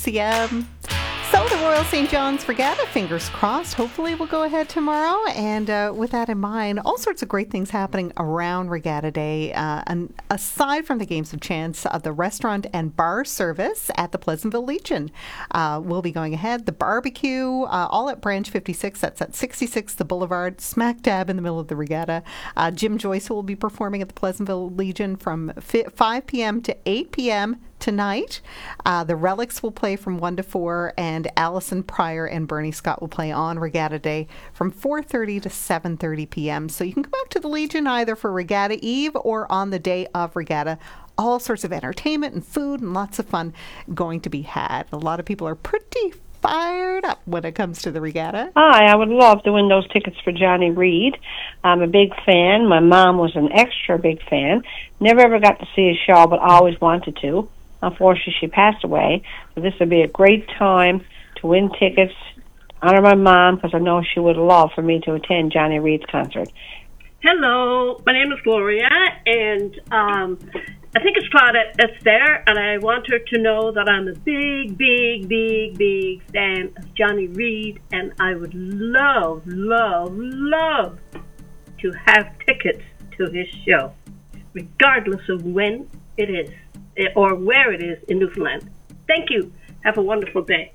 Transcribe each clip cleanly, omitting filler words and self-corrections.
CM. So the Royal St. John's Regatta, fingers crossed, hopefully will go ahead tomorrow. And with that in mind, all sorts of great things happening around Regatta Day. And aside from the games of chance, the restaurant and bar service at the Pleasantville Legion will be going ahead. The barbecue, all at Branch 56, that's at 66 the Boulevard, smack dab in the middle of the regatta. Jim Joyce will be performing at the Pleasantville Legion from 5 p.m. to 8 p.m. tonight. The Relics will play from 1 to 4, and Allison Pryor and Bernie Scott will play on Regatta Day from 4:30 to 7:30 p.m. So you can come out to the Legion either for Regatta Eve or on the day of Regatta. All sorts of entertainment and food and lots of fun going to be had. A lot of people are pretty fired up when it comes to the regatta. Hi, I would love to win those tickets for Johnny Reid. I'm a big fan. My mom was an extra big fan. Never ever got to see his show, but always wanted to. Unfortunately, she passed away. So this would be a great time to win tickets, honor my mom, because I know she would love for me to attend Johnny Reid's concert. Hello, my name is Gloria, and I think it's Claudette that's there, and I want her to know that I'm a big, big, big, big fan of Johnny Reid, and I would love, love, love to have tickets to his show, regardless of when it is or where it is in Newfoundland. Thank you. Have a wonderful day.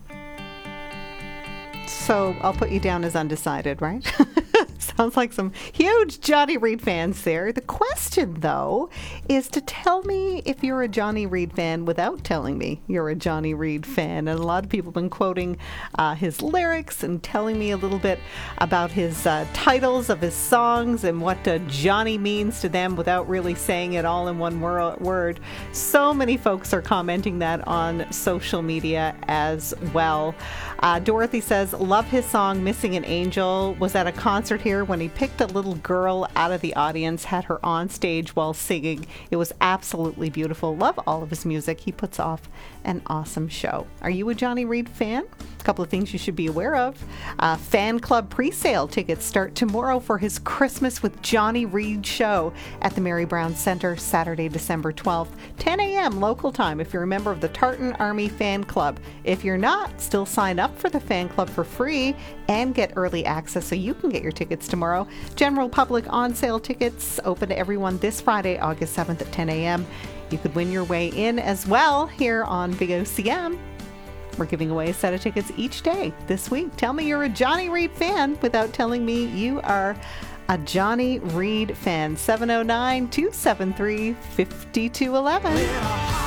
So I'll put you down as undecided, right? Sounds like some huge Johnny Reid fans there. The question, though, is to tell me if you're a Johnny Reid fan without telling me you're a Johnny Reid fan. And a lot of people have been quoting his lyrics and telling me a little bit about his titles of his songs and what Johnny means to them without really saying it all in one word. So many folks are commenting that on social media as well. Dorothy says, love his song Missing an Angel. Was at a concert here when he picked a little girl out of the audience, had her on stage while singing. It was absolutely beautiful. Love all of his music. He puts off an awesome show. Are you a Johnny Reid fan? A couple of things you should be aware of. Fan club pre-sale tickets start tomorrow for his Christmas with Johnny Reid show at the Mary Brown Center, Saturday, December 12th, 10 a.m. local time if you're a member of the Tartan Army Fan Club. If you're not, still sign up for the fan club for free and get early access so you can get your tickets tomorrow. General public on-sale tickets open to everyone this Friday, August 7th at 10 a.m. You could win your way in as well here on Big OCM. We're giving away a set of tickets each day this week. Tell me you're a Johnny Reid fan without telling me you are a Johnny Reid fan. 709-273-5211.